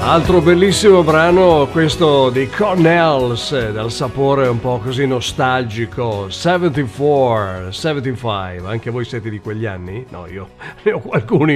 Altro bellissimo brano, questo di Cornels, dal sapore un po' così nostalgico. 74, 75, anche voi siete di quegli anni? No, io ne ho qualcuno